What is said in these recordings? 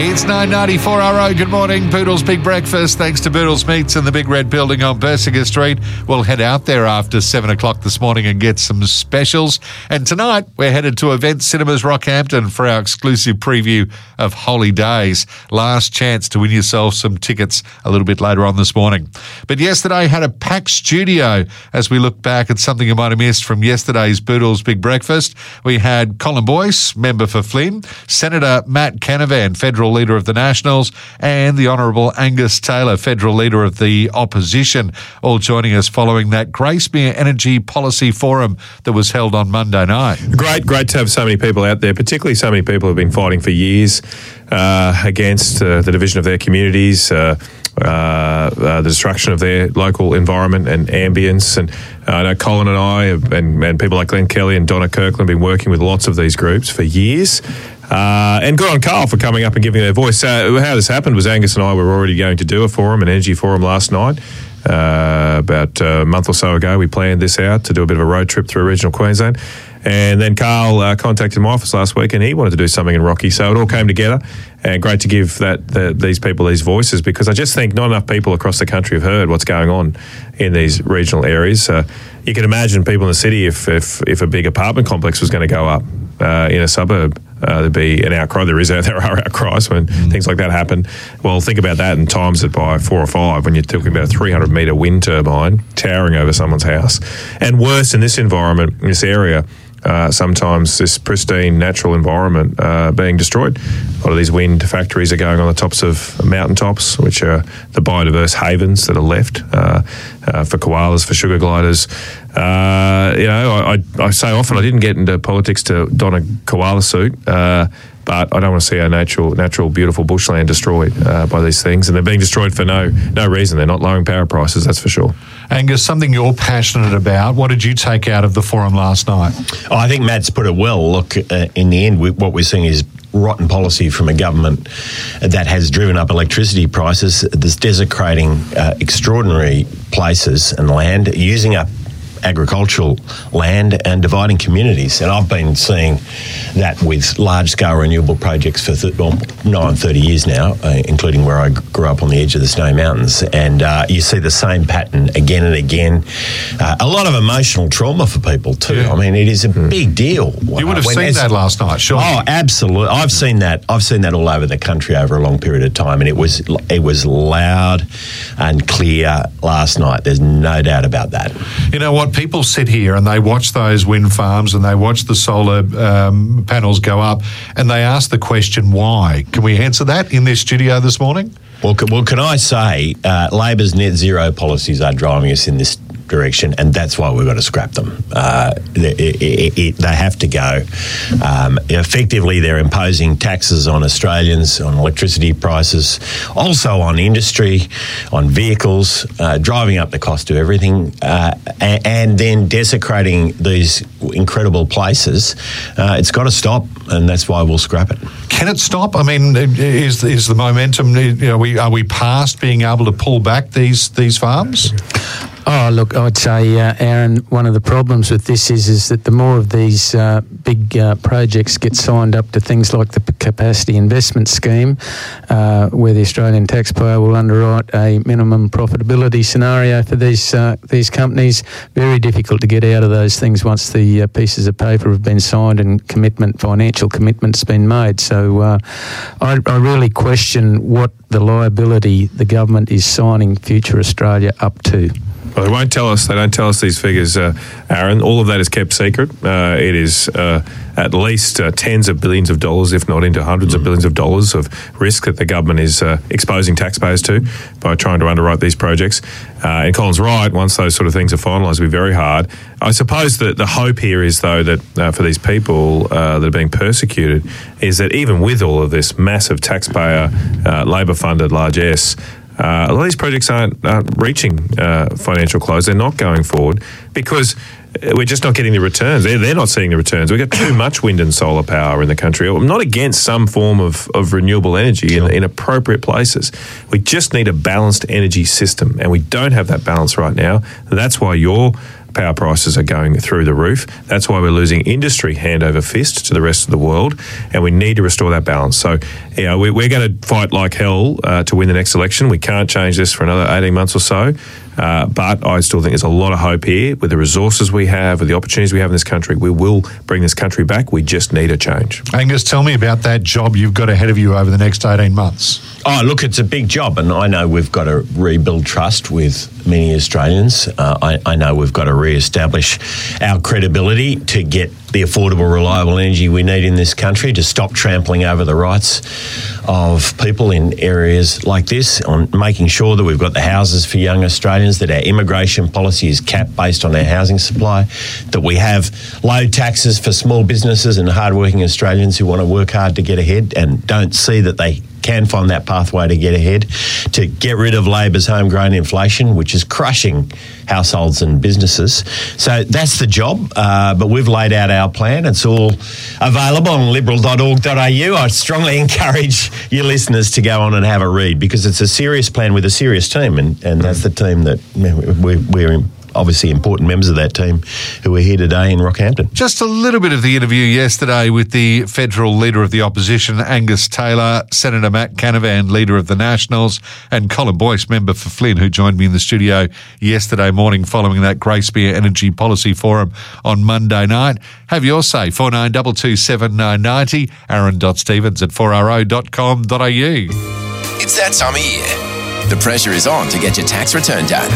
It's 9:94. Good morning, Boodle's Big Breakfast. Thanks to Boodle's Meats in the Big Red Building on Persica Street. We'll head out there after 7 o'clock this morning and get some specials. And tonight, we're headed to Event Cinemas Rockhampton for our exclusive preview of Holy Days. Last chance to win yourself some tickets a little bit later on this morning. But yesterday had a packed studio as we look back at something you might have missed from yesterday's Boodle's Big Breakfast. We had Colin Boyce, member for Flynn, Senator Matt Canavan, Federal Leader of the Nationals, and the Honourable Angus Taylor, Federal Leader of the Opposition, all joining us following that Gracemere Energy Policy Forum that was held on Monday night. Great to have so many people out there, particularly so many people who have been fighting for years against the division of their communities, the destruction of their local environment and ambience. And I know Colin and I and people like Glenn Kelly and Donna Kirkland have been working with lots of these groups for years. And good on Carl for coming up and giving their voice. How this happened was Angus and I were already going to do an energy forum last night. About a month or so ago, we planned this out to do a bit of a road trip through regional Queensland. And then Carl contacted my office last week and he wanted to do something in Rocky. So it all came together, and great to give these people these voices, because I just think not enough people across the country have heard what's going on in these regional areas. You can imagine people in the city, if a big apartment complex was going to go up in a suburb, there'd be an outcry. There are outcries when things like that happen. Well, think about that and times it by 4 or 5 when you're talking about a 300-metre wind turbine towering over someone's house. And worse, in this environment, in this area, sometimes this pristine natural environment being destroyed. A lot of these wind factories are going on the tops of mountaintops, which are the biodiverse havens that are left for koalas, for sugar gliders. I say often I didn't get into politics to don a koala suit, but I don't want to see our natural, beautiful bushland destroyed by these things. And they're being destroyed for no reason. They're not lowering power prices, that's for sure. Angus, something you're passionate about. What did you take out of the forum last night? I think Matt's put it well. Look, in the end, what we're seeing is rotten policy from a government that has driven up electricity prices, that's desecrating extraordinary places and land, using up agricultural land and dividing communities. And I've been seeing that with large-scale renewable projects for 30 years now, including where I grew up on the edge of the Snowy Mountains. And you see the same pattern again and again. A lot of emotional trauma for people too. Yeah. I mean, it is a big deal. You would have seen that last night, sure. Oh, absolutely. I've seen that all over the country over a long period of time, and it was loud and clear last night. There's no doubt about that. You know what? People sit here and they watch those wind farms and they watch the solar panels go up and they ask the question, why? Can we answer that in this studio this morning? Well, can I say Labor's net zero policies are driving us in this direction, and that's why we've got to scrap them. They have to go. Effectively, they're imposing taxes on Australians, on electricity prices, also on industry, on vehicles, driving up the cost of everything, and then desecrating these incredible places. It's got to stop, and that's why we'll scrap it. Can it stop? I mean, is the momentum? Are we past being able to pull back these farms? Oh, look, I'd say, Aaron, one of the problems with this is that the more of these big projects get signed up to things like the Capacity Investment Scheme, where the Australian taxpayer will underwrite a minimum profitability scenario for these companies, very difficult to get out of those things once the pieces of paper have been signed and financial commitment's been made. So I really question what the liability the government is signing Future Australia up to. Well, they won't tell us. They don't tell us these figures, Aaron. All of that is kept secret. It is at least tens of billions of dollars, if not into hundreds of billions of dollars of risk that the government is exposing taxpayers to by trying to underwrite these projects. And Colin's right. Once those sort of things are finalised, it'll be very hard. I suppose that the hope here is, though, that for these people that are being persecuted, is that even with all of this massive taxpayer, Labor-funded largesse, a lot of these projects aren't reaching financial close. They're not going forward because we're just not getting the returns. They're not seeing the returns. We've got too much wind and solar power in the country. I'm not against some form of renewable energy in appropriate places. We just need a balanced energy system, and we don't have that balance right now. And that's why your power prices are going through the roof. That's why we're losing industry hand over fist to the rest of the world, and we need to restore that balance. So, we're going to fight like hell to win the next election. We can't change this for another 18 months or so. But I still think there's a lot of hope here with the resources we have, with the opportunities we have in this country. We will bring this country back. We just need a change. Angus, tell me about that job you've got ahead of you over the next 18 months. Oh, look, it's a big job, and I know we've got to rebuild trust with many Australians. I know we've got to re-establish our credibility to get the affordable, reliable energy we need in this country, to stop trampling over the rights of people in areas like this, on making sure that we've got the houses for young Australians, that our immigration policy is capped based on our housing supply, that we have low taxes for small businesses and hardworking Australians who want to work hard to get ahead and don't see that they can find that pathway to get ahead, to get rid of Labor's homegrown inflation, which is crushing households and businesses. So that's the job, but we've laid out our plan. It's all available on liberal.org.au. I strongly encourage your listeners to go on and have a read, because it's a serious plan with a serious team, and that's the team that we're obviously important members of that team who are here today in Rockhampton. Just a little bit of the interview yesterday with the federal leader of the opposition, Angus Taylor, Senator Matt Canavan, leader of the Nationals, and Colin Boyce, member for Flynn, who joined me in the studio yesterday morning following that Gracebere Energy Policy Forum on Monday night. Have your say, 49227990, aaron.stevens@4ro.com.au. It's that time of year. The pressure is on to get your tax return done.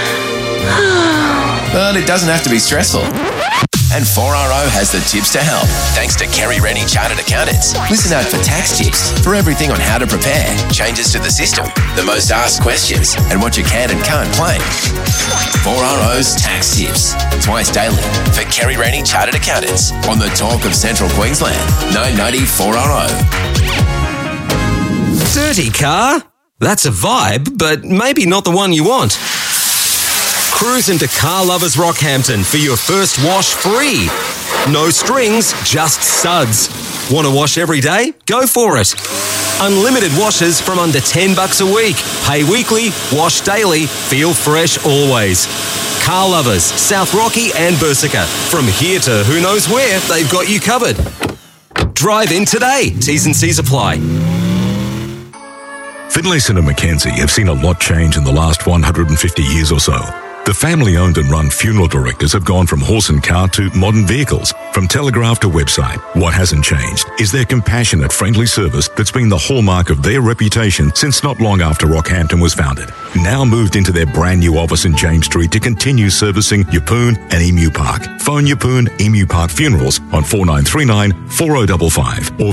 But it doesn't have to be stressful. And 4RO has the tips to help, thanks to Kerry Rennie Chartered Accountants. Listen out for tax tips for everything on how to prepare, changes to the system, the most asked questions, and what you can and can't claim. 4RO's Tax Tips, twice daily for Kerry Rennie Chartered Accountants on the talk of Central Queensland, 990 4RO. Dirty car? That's a vibe, but maybe not the one you want. Cruise into Car Lovers Rockhampton for your first wash free. No strings, just suds. Want to wash every day? Go for it. Unlimited washes from under $10 a week. Pay weekly, wash daily, feel fresh always. Car Lovers, South Rocky and Bersica. From here to who knows where, they've got you covered. Drive in today. T's and C's apply. Finlayson and Mackenzie have seen a lot change in the last 150 years or so. The family-owned and run funeral directors have gone from horse and cart to modern vehicles, from telegraph to website. What hasn't changed is their compassionate, friendly service that's been the hallmark of their reputation since not long after Rockhampton was founded. Now moved into their brand new office in James Street to continue servicing Yeppoon and Emu Park. Phone Yeppoon Emu Park Funerals on 4939 4055 or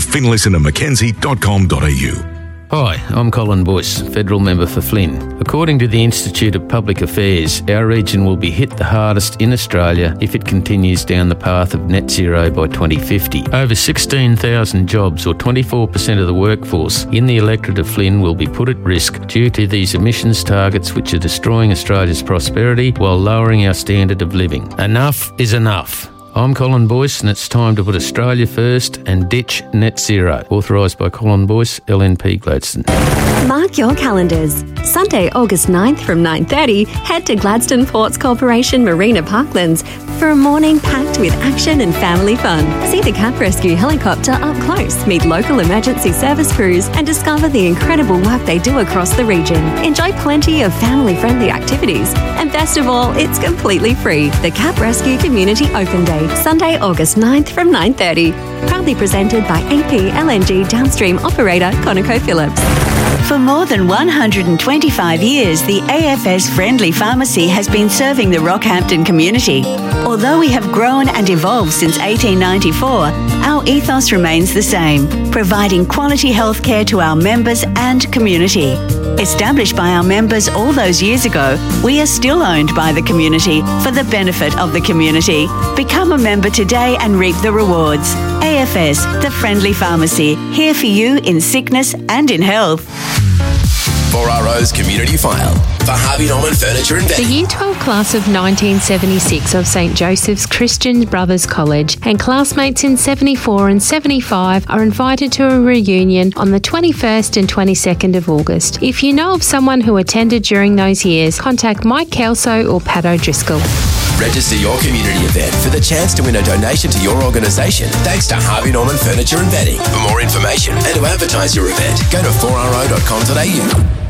finlaysonandmackenzie.com.au. Hi, I'm Colin Boyce, Federal Member for Flynn. According to the Institute of Public Affairs, our region will be hit the hardest in Australia if it continues down the path of net zero by 2050. Over 16,000 jobs, or 24% of the workforce, in the electorate of Flynn will be put at risk due to these emissions targets which are destroying Australia's prosperity while lowering our standard of living. Enough is enough. I'm Colin Boyce, and it's time to put Australia first and ditch net zero. Authorised by Colin Boyce, LNP Gladstone. Mark your calendars. Sunday, August 9th from 9:30, head to Gladstone Ports Corporation Marina Parklands for a morning packed with action and family fun. See the Cap Rescue helicopter up close, meet local emergency service crews, and discover the incredible work they do across the region. Enjoy plenty of family-friendly activities. And best of all, it's completely free. The Cap Rescue Community Open Day, Sunday, August 9th from 9:30. Proudly presented by AP LNG downstream operator ConocoPhillips. For more than 125 years, the AFS Friendly Pharmacy has been serving the Rockhampton community. Although we have grown and evolved since 1894, our ethos remains the same, providing quality healthcare to our members and community. Established by our members all those years ago, we are still owned by the community for the benefit of the community. Become a member today and reap the rewards. AFS, the Friendly Pharmacy, here for you in sickness and in health. 4RO's Community File for Harvey Norman Furniture and Bedding. The Year 12 class of 1976 of St Joseph's Christian Brothers College and classmates in 74 and 75 are invited to a reunion on the 21st and 22nd of August. If you know of someone who attended during those years, contact Mike Kelso or Pat O'Driscoll. Register your community event for the chance to win a donation to your organisation thanks to Harvey Norman Furniture and Bedding. For more information and to advertise your event, go to 4RO.com.au.